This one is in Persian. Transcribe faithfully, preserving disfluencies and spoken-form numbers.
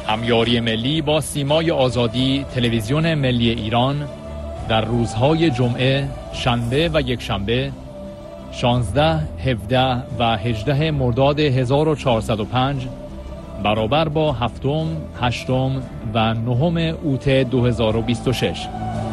همیاری ملی با سیمای آزادی تلویزیون ملی ایران در روزهای جمعه، شنبه و یکشنبه شانزده، هفده و هجده مرداد هزار و چهارصد و پنج برابر با هفتم، هشتم و نهم اوت دو هزار و بیست و شش